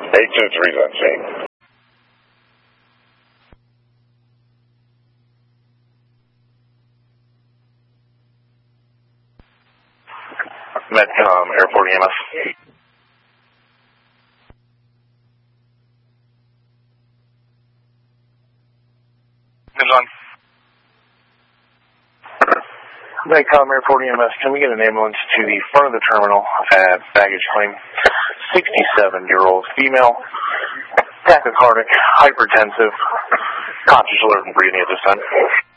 823's on scene. Medcom, Airport EMS. Good on. Medcom, Airport EMS, can we get an ambulance to the front of the terminal at baggage claim? 67-year-old female, tachycardic, hypertensive, conscious, alert, and breathing at this time.